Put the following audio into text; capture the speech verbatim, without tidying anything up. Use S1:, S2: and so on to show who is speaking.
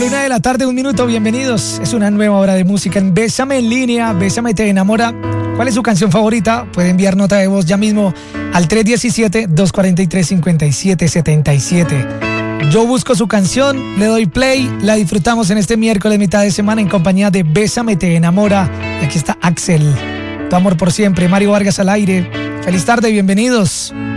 S1: Una de la tarde, un minuto, bienvenidos. Es una nueva hora de música en Bésame en línea, Bésame te enamora. ¿Cuál es su canción favorita? Puede enviar nota de voz ya mismo al tres uno siete, dos cuatro tres, cinco siete siete siete. Yo busco su canción, le doy play, la disfrutamos en este miércoles mitad de semana en compañía de Bésame te enamora. Y aquí está Axel, tu amor por siempre, Mario Vargas al aire. Feliz tarde, bienvenidos.